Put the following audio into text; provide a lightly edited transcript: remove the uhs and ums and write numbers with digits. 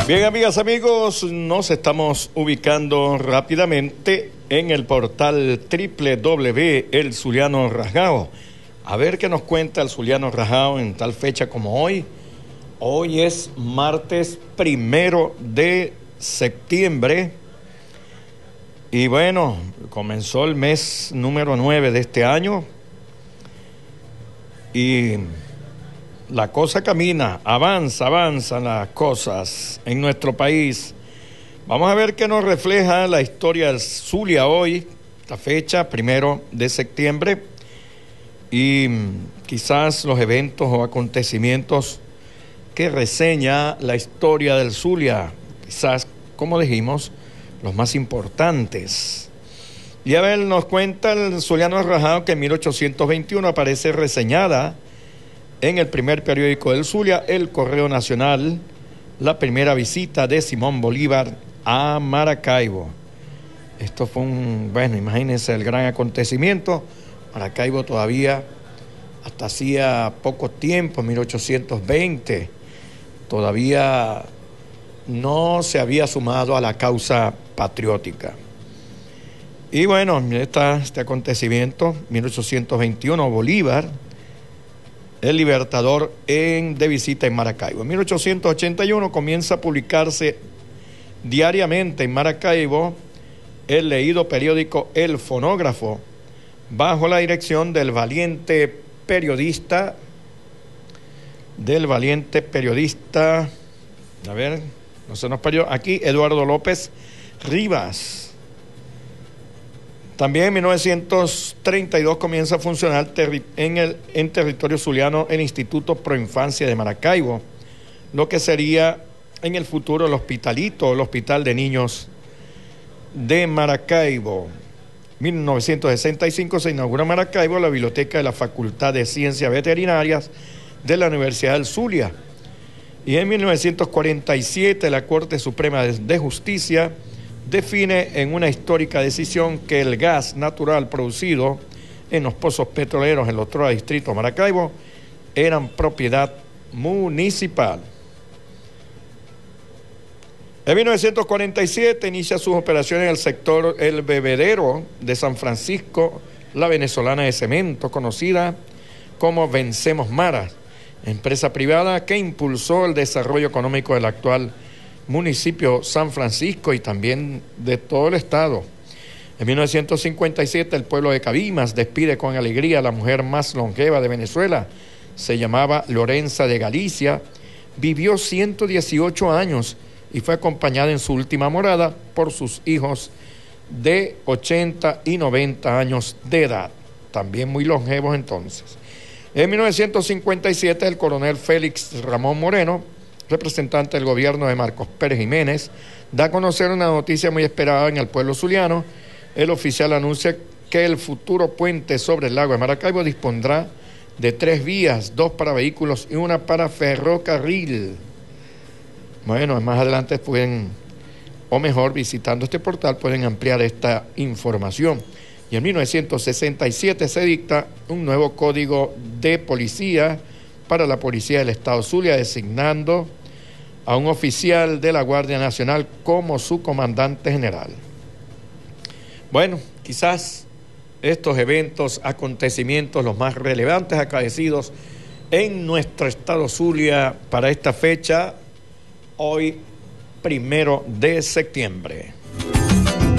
Bien, amigas, amigos, nos estamos ubicando rápidamente en el portal www El Zuliano Rasgado. A ver qué nos cuenta el Zuliano Rasgado en tal fecha como hoy. Hoy es martes 1 de septiembre. Y bueno, comenzó el mes número 9 de este año. Y la cosa camina, avanzan las cosas en nuestro país. Vamos a ver qué nos refleja la historia del Zulia hoy, esta fecha, 1 de septiembre, y quizás los eventos o acontecimientos que reseña la historia del Zulia, quizás, como dijimos, los más importantes. Y a ver, nos cuenta el Zuliano Rasgado que en 1821 aparece reseñada en el primer periódico del Zulia, El Correo Nacional, la primera visita de Simón Bolívar a Maracaibo. Esto fue imagínense el gran acontecimiento. Maracaibo todavía, hasta hacía poco tiempo, 1820, todavía no se había sumado a la causa patriótica. Y bueno, este acontecimiento, 1821, Bolívar, el Libertador, de visita en Maracaibo. En 1881 comienza a publicarse diariamente en Maracaibo el leído periódico El Fonógrafo, bajo la dirección del valiente periodista, a ver, no se nos perdió aquí, Eduardo López Rivas. También en 1932 comienza a funcionar en territorio zuliano el Instituto Proinfancia de Maracaibo, lo que sería en el futuro el Hospitalito, el Hospital de Niños de Maracaibo. En 1965 se inaugura en Maracaibo la biblioteca de la Facultad de Ciencias Veterinarias de la Universidad del Zulia. Y en 1947 la Corte Suprema de Justicia define en una histórica decisión que el gas natural producido en los pozos petroleros en el otro distrito de Maracaibo eran propiedad municipal. En 1947 inicia sus operaciones en el sector El Bebedero de San Francisco, la venezolana de cemento, conocida como Vencemos Mara, empresa privada que impulsó el desarrollo económico del actual municipio San Francisco y también de todo el estado. En 1957 el pueblo de Cabimas despide con alegría a la mujer más longeva de Venezuela. Se llamaba Lorenza de Galicia, vivió 118 años y fue acompañada en su última morada por sus hijos de 80 y 90 años de edad, también muy longevos entonces. En 1957 el coronel Félix Ramón Moreno, representante del gobierno de Marcos Pérez Jiménez, da a conocer una noticia muy esperada en el pueblo zuliano. El oficial anuncia que el futuro puente sobre el lago de Maracaibo dispondrá de 3 vías, 2 para vehículos y 1 para ferrocarril. Bueno, más adelante visitando este portal pueden ampliar esta información. Y en 1967 se dicta un nuevo código de policía para la Policía del Estado Zulia, designando a un oficial de la Guardia Nacional como su comandante general. Bueno, quizás estos eventos, acontecimientos, los más relevantes acaecidos en nuestro estado Zulia para esta fecha, hoy 1 de septiembre.